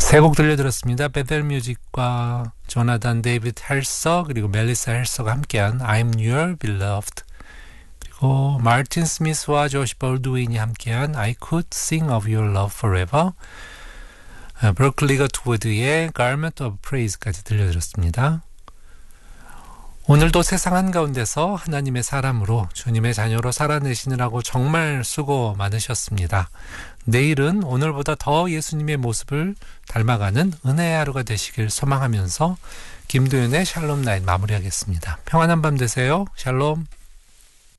세 곡 들려드렸습니다. 베델 뮤직과 조나단 데이비드 헬서 그리고 멜리사 헬서가 함께한 I'm Your Beloved, 그리고 마틴 스미스와 조시 볼드윈이 함께한 I Could Sing of Your Love Forever, 브로클리 거트우드의 Garment of Praise까지 들려드렸습니다. 오늘도 세상 한가운데서 하나님의 사람으로 주님의 자녀로 살아내시느라고 정말 수고 많으셨습니다. 내일은 오늘보다 더 예수님의 모습을 닮아가는 은혜의 하루가 되시길 소망하면서 김도윤의 샬롬 나잇 마무리하겠습니다. 평안한 밤 되세요. 샬롬.